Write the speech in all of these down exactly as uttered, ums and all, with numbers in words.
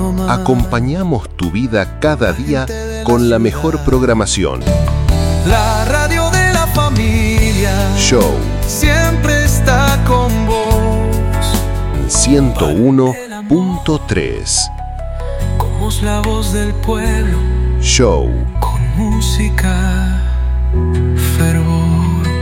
Acompañamos tu vida cada día con la mejor programación. La radio de la familia. Show. Siempre está con vos. ciento uno punto tres. Somos la voz del pueblo. Show. Con música, fervor.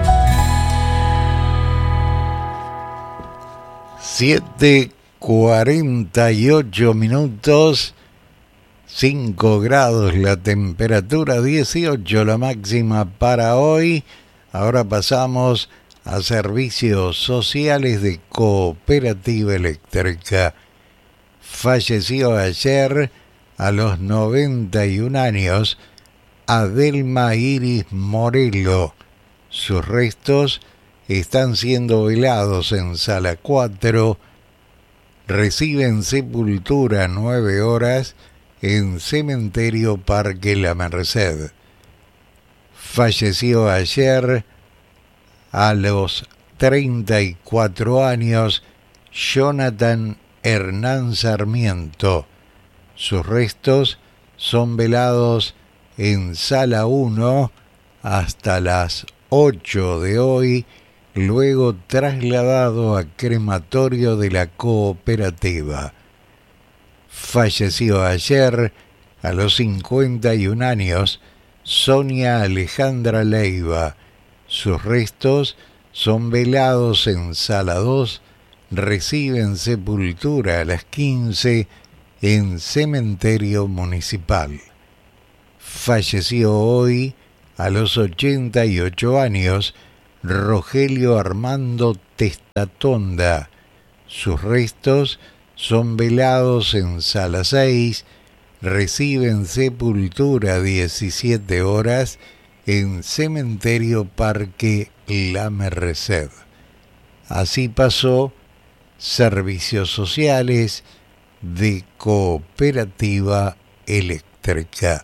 siete cuarenta y ocho minutos, cinco grados la temperatura, dieciocho la máxima para hoy. Ahora pasamos a servicios sociales de Cooperativa Eléctrica. Falleció ayer a los noventa y un años Adelma Iris Morelo. Sus restos están siendo velados en Sala cuatro. Reciben sepultura a nueve horas en Cementerio Parque La Merced. Falleció ayer a los treinta y cuatro años Jonathan Hernán Sarmiento. Sus restos son velados en Sala uno hasta las ocho de hoy, luego trasladado a crematorio de la cooperativa. Falleció ayer a los cincuenta y un años Sonia Alejandra Leiva. Sus restos son velados en Sala dos, reciben sepultura a las quince en Cementerio Municipal. Falleció hoy a los ochenta y ocho años Rogelio Armando Testatonda. Sus restos son velados en Sala seis, reciben sepultura a diecisiete horas en Cementerio Parque La Merced. Así pasó Servicios Sociales de Cooperativa Eléctrica.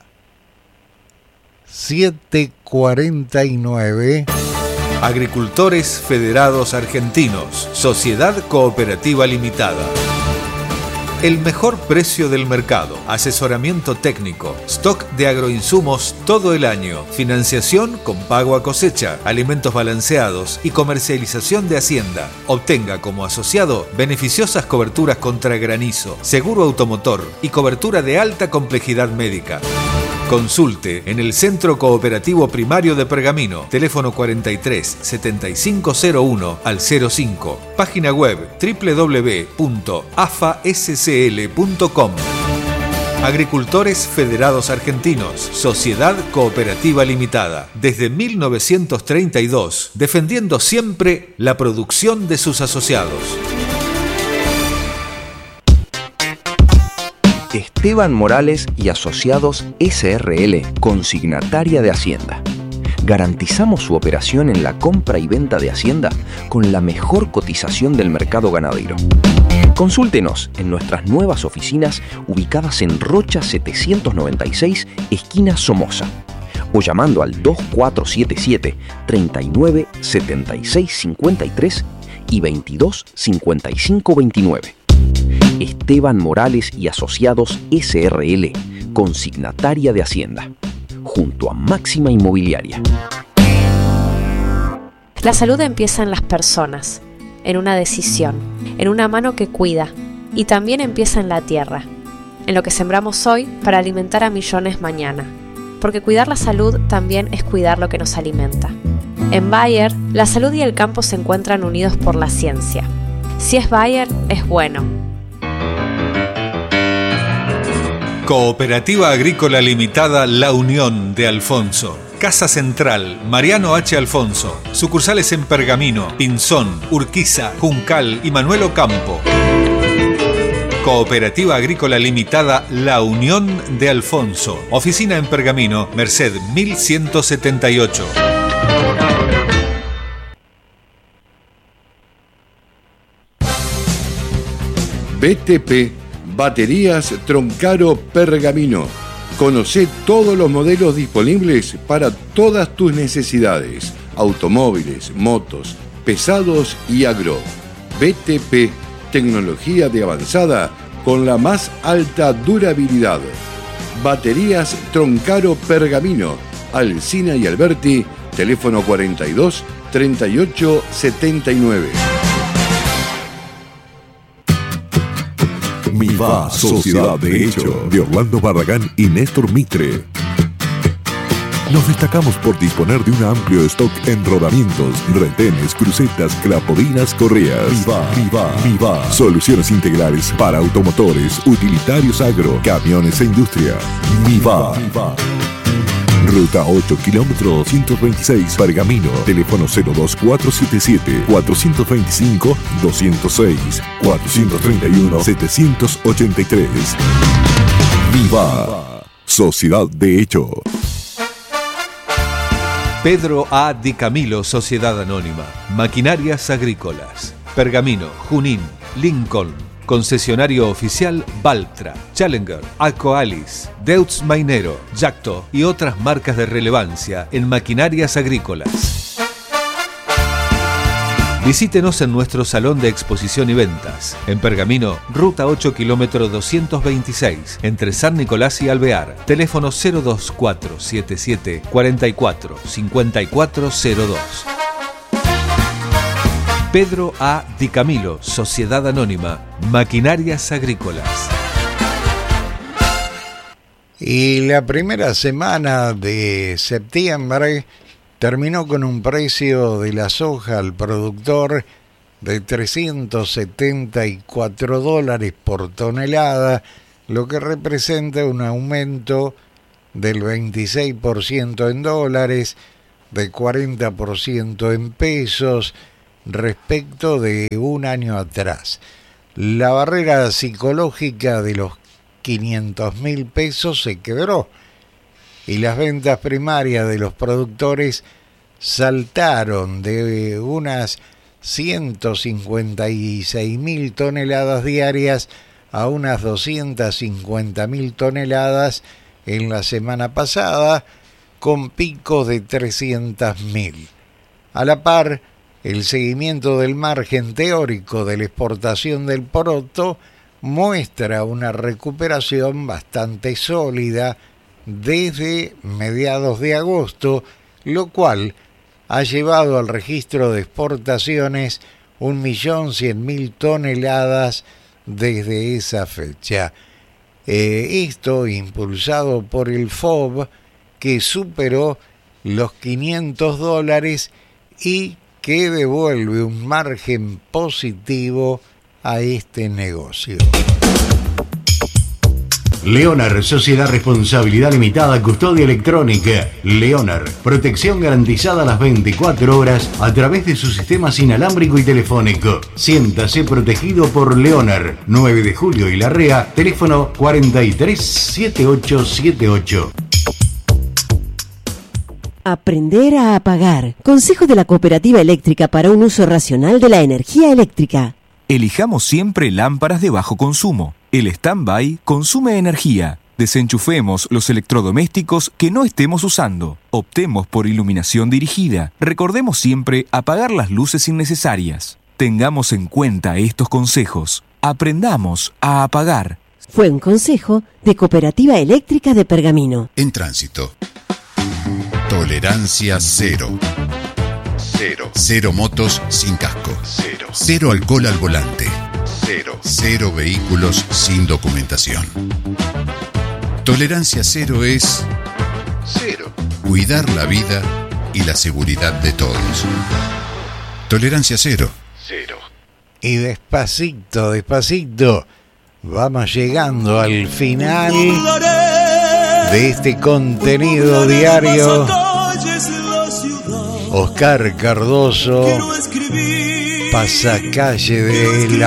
siete cuarenta y nueve. Agricultores Federados Argentinos, Sociedad Cooperativa Limitada. El mejor precio del mercado, asesoramiento técnico, stock de agroinsumos todo el año, financiación con pago a cosecha, alimentos balanceados y comercialización de hacienda. Obtenga como asociado beneficiosas coberturas contra granizo, seguro automotor y cobertura de alta complejidad médica. Consulte en el Centro Cooperativo Primario de Pergamino, teléfono cuarenta y tres, setenta y cinco cero uno al cero cinco, página web doble u doble u doble u punto a f a s c l punto com. Agricultores Federados Argentinos, Sociedad Cooperativa Limitada, desde mil novecientos treinta y dos, defendiendo siempre la producción de sus asociados. Esteban Morales y Asociados S R L, consignataria de Hacienda. Garantizamos su operación en la compra y venta de Hacienda con la mejor cotización del mercado ganadero. Consúltenos en nuestras nuevas oficinas ubicadas en Rocha setecientos noventa y seis, esquina Somoza, o llamando al dos cuatro siete siete, treinta y nueve, setenta y seis cincuenta y tres y veintidós cincuenta y cinco veintinueve. Esteban Morales y Asociados S R L, consignataria de Hacienda, junto a Máxima Inmobiliaria. La salud empieza en las personas, en una decisión, en una mano que cuida, y también empieza en la tierra, en lo que sembramos hoy para alimentar a millones mañana, porque cuidar la salud también es cuidar lo que nos alimenta. En Bayer, la salud y el campo se encuentran unidos por la ciencia. Si es Bayer, es bueno. Cooperativa Agrícola Limitada La Unión de Alfonso. Casa Central, Mariano H. Alfonso. Sucursales en Pergamino, Pinzón, Urquiza, Juncal y Manuel Ocampo. Cooperativa Agrícola Limitada La Unión de Alfonso. Oficina en Pergamino, Merced mil ciento setenta y ocho. B T P Baterías Troncaro Pergamino. Conocé todos los modelos disponibles para todas tus necesidades. Automóviles, motos, pesados y agro. B T P, tecnología de avanzada con la más alta durabilidad. Baterías Troncaro Pergamino, Alsina y Alberti, teléfono cuarenta y dos, treinta y ocho, setenta y nueve. Miva, Sociedad de Hecho, de Orlando Barragán y Néstor Mitre. Nos destacamos por disponer de un amplio stock en rodamientos, retenes, crucetas, clapodinas, correas. Miva, Miva, Miva. Soluciones integrales para automotores, utilitarios agro, camiones e industria. Miva. Miva. Ruta ocho, kilómetro doscientos veintiséis, Pergamino. Teléfono cero dos cuatro siete siete, cuatro dos cinco, dos cero seis, cuatro tres uno, siete ocho tres. Viva. Sociedad de Hecho. Pedro A. Di Camilo, Sociedad Anónima. Maquinarias Agrícolas. Pergamino, Junín, Lincoln. Concesionario oficial Valtra, Challenger, Akoalis, Deutz Mainero, Jacto y otras marcas de relevancia en maquinarias agrícolas. Visítenos en nuestro salón de exposición y ventas. En Pergamino, Ruta ocho, kilómetro doscientos veintiséis, entre San Nicolás y Alvear. Teléfono cero dos cuatro siete siete, cuarenta y cuatro, cincuenta y cuatro cero dos. Pedro A. Di Camilo, Sociedad Anónima, Maquinarias Agrícolas. Y la primera semana de septiembre terminó con un precio de la soja al productor de trescientos setenta y cuatro dólares por tonelada, lo que representa un aumento del veintiséis por ciento en dólares, de cuarenta por ciento en pesos, respecto de un año atrás. La barrera psicológica de los quinientos mil pesos se quebró y las ventas primarias de los productores saltaron de unas ciento cincuenta y seis mil toneladas diarias a unas doscientas cincuenta mil toneladas en la semana pasada, con picos de trescientas mil. A la par, el seguimiento del margen teórico de la exportación del poroto muestra una recuperación bastante sólida desde mediados de agosto, lo cual ha llevado al registro de exportaciones un millón cien mil toneladas desde esa fecha. Eh, esto impulsado por el F O B, que superó los quinientos dólares y que devuelve un margen positivo a este negocio. Leonard, Sociedad Responsabilidad Limitada, Custodia Electrónica. Leonard, protección garantizada las veinticuatro horas a través de su sistemas inalámbrico y telefónico. Siéntase protegido por Leonard. nueve de julio y Larrea, teléfono cuarenta y tres, setenta y ocho setenta y ocho. Aprender a apagar. Consejo de la Cooperativa Eléctrica para un uso racional de la energía eléctrica. Elijamos siempre lámparas de bajo consumo. El stand-by consume energía. Desenchufemos los electrodomésticos que no estemos usando. Optemos por iluminación dirigida. Recordemos siempre apagar las luces innecesarias. Tengamos en cuenta estos consejos. Aprendamos a apagar. Fue un consejo de Cooperativa Eléctrica de Pergamino. En tránsito. Tolerancia cero. Cero. Cero motos sin casco. Cero. Cero alcohol al volante. Cero. Cero vehículos sin documentación. Tolerancia cero es cero. Cuidar la vida y la seguridad de todos. Tolerancia cero. Cero. Y despacito, despacito, vamos llegando al final de este contenido diario. Oscar Cardoso, Pasacalle de la